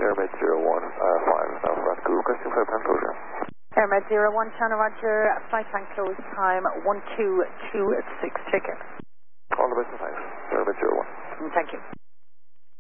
Airmed 01, 5 Alpha Bravo Cool, requesting flight plan closure. Airmed 01, Channel Roger, flight plan close time 1226, take care. All the best and thanks. Airmed 01. Thank you.